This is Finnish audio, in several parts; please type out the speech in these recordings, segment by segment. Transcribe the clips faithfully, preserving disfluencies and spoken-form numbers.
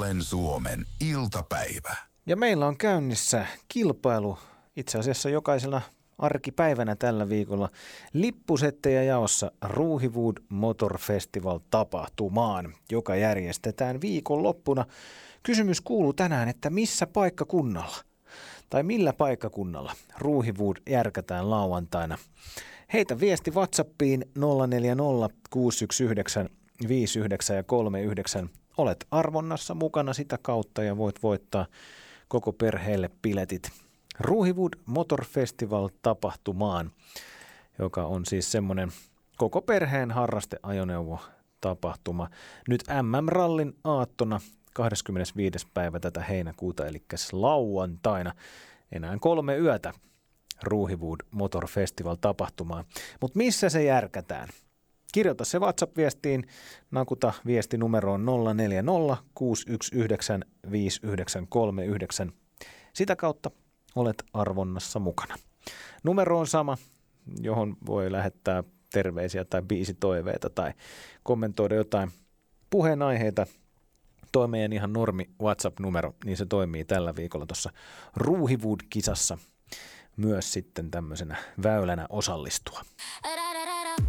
Puolen Suomen iltapäivä. Ja meillä on käynnissä kilpailu itse asiassa jokaisena arkipäivänä tällä viikolla lippusettejä jaossa Ruuhiwood Motor Festival -tapahtumaan, joka järjestetään viikonloppuna. Kysymys kuuluu tänään, että missä paikkakunnalla tai millä paikkakunnalla Ruuhiwood järkätään lauantaina. Heitä viesti WhatsAppiin nolla neljä nolla kuusi yksi yhdeksän viisi yhdeksän ja kolme yhdeksän. Olet arvonnassa mukana sitä kautta ja voit voittaa koko perheelle piletit Ruuhiwood Motor Festival -tapahtumaan, joka on siis semmoinen koko perheen harrasteajoneuvo-tapahtuma. Nyt M M-rallin aattona kahdeskymmenesviides päivä tätä heinäkuuta, eli lauantaina enää kolme yötä Ruuhiwood Motor Festival -tapahtumaan. Mutta missä se järkätään? Kirjoita se WhatsApp-viestiin, nakuta viesti numeroon nolla neljä nolla kuusi yksi yhdeksän viisi yhdeksän kolme yhdeksän. Sitä kautta olet arvonnassa mukana. Numero on sama, johon voi lähettää terveisiä tai biisitoiveita tai kommentoida jotain puheenaiheita. Toi meidän ihan normi WhatsApp-numero, niin se toimii tällä viikolla tuossa Ruuhiwood-kisassa myös sitten tämmöisenä väylänä osallistua.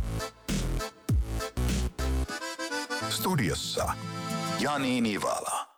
Studiossa Jani Nivala.